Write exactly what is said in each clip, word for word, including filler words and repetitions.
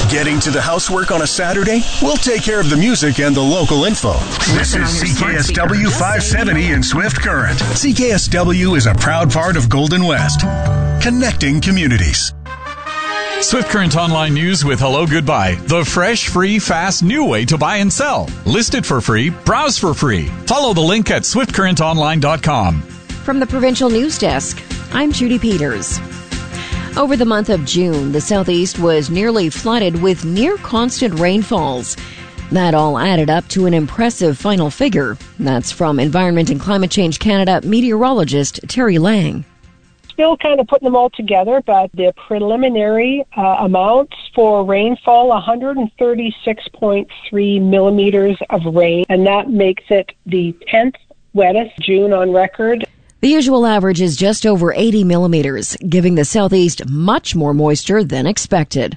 Getting to the housework on a Saturday? We'll take care of the music and the local info. This is C K S W five seventy in Swift Current. C K S W is a proud part of Golden West, connecting communities. Swift Current Online News with Hello Goodbye, the fresh, free, fast, new way to buy and sell. List it for free, browse for free. Follow the link at swift current online dot com. From the Provincial News Desk, I'm Judy Peters. Over the month of June, the southeast was nearly flooded with near-constant rainfalls. That all added up to an impressive final figure. That's from Environment and Climate Change Canada meteorologist Terry Lang. Still kind of putting them all together, but the preliminary uh, amounts for rainfall, one hundred thirty-six point three millimeters of rain, and that makes it the tenth wettest June on record. The usual average is just over eighty millimeters, giving the southeast much more moisture than expected.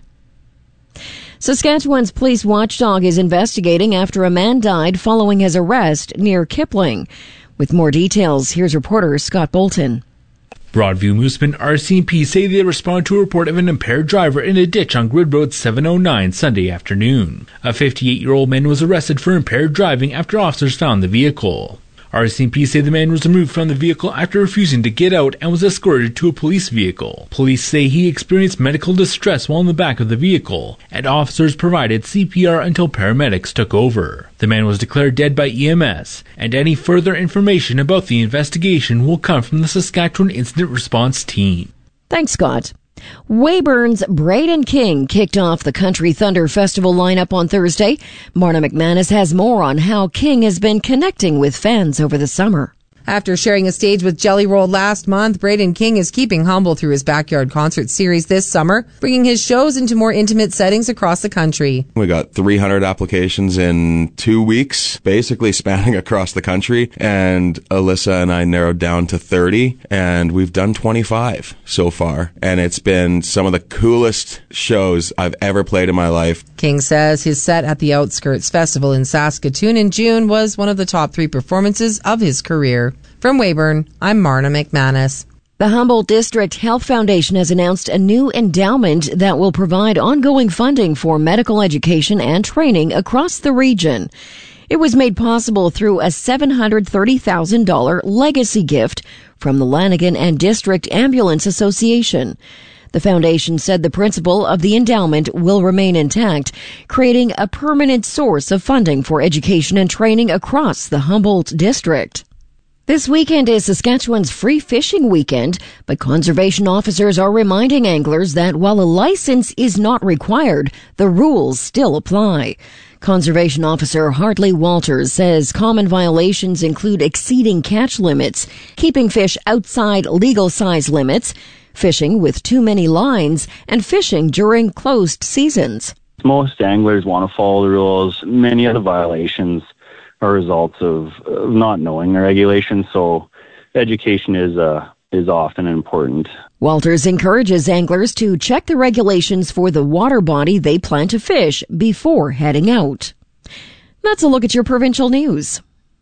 Saskatchewan's police watchdog is investigating after a man died following his arrest near Kipling. With more details, here's reporter Scott Bolton. Broadview Mooseman R C M P say they responded to a report of an impaired driver in a ditch on Grid Road seven oh nine Sunday afternoon. A fifty-eight-year-old man was arrested for impaired driving after officers found the vehicle. R C M P say the man was removed from the vehicle after refusing to get out and was escorted to a police vehicle. Police say he experienced medical distress while in the back of the vehicle, and officers provided C P R until paramedics took over. The man was declared dead by E M S, and any further information about the investigation will come from the Saskatchewan Incident Response Team. Thanks, Scott. Weyburn's Braden King kicked off the Country Thunder Festival lineup on Thursday. Marna McManus has more on how King has been connecting with fans over the summer. After sharing a stage with Jelly Roll last month, Braden King is keeping humble through his backyard concert series this summer, bringing his shows into more intimate settings across the country. We got three hundred applications in two weeks, basically spanning across the country, and Alyssa and I narrowed down to thirty, and we've done twenty-five so far, and it's been some of the coolest shows I've ever played in my life. King says his set at the Outskirts Festival in Saskatoon in June was one of the top three performances of his career. From Weyburn, I'm Marna McManus. The Humboldt District Health Foundation has announced a new endowment that will provide ongoing funding for medical education and training across the region. It was made possible through a seven hundred thirty thousand dollars legacy gift from the Lanigan and District Ambulance Association. The foundation said the principle of the endowment will remain intact, creating a permanent source of funding for education and training across the Humboldt District. This weekend is Saskatchewan's Free Fishing Weekend, but conservation officers are reminding anglers that while a license is not required, the rules still apply. Conservation Officer Hartley Walters says common violations include exceeding catch limits, keeping fish outside legal size limits, fishing with too many lines, and fishing during closed seasons. Most anglers want to follow the rules. Many of the violations are results of uh, not knowing the regulations, so education is uh, is often important. Walters encourages anglers to check the regulations for the water body they plan to fish before heading out. That's a look at your provincial news.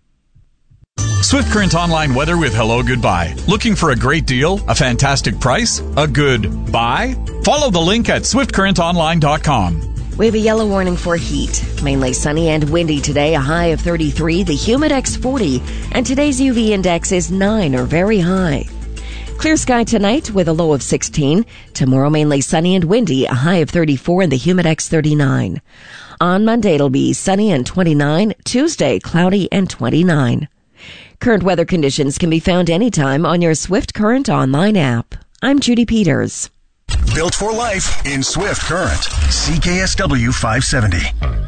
Swift Current Online weather with Hello Goodbye. Looking for a great deal? A fantastic price? A good buy? Follow the link at swift current online dot com. We have a yellow warning for heat. Mainly sunny and windy today, a high of thirty-three, the Humidex forty, and today's U V index is nine or very high. Clear sky tonight with a low of sixteen. Tomorrow mainly sunny and windy, a high of thirty-four and the Humidex thirty-nine. On Monday it'll be sunny and twenty-nine, Tuesday cloudy and twenty-nine. Current weather conditions can be found anytime on your Swift Current Online app. I'm Judy Peters. Built for life in Swift Current. C K S W five seventy.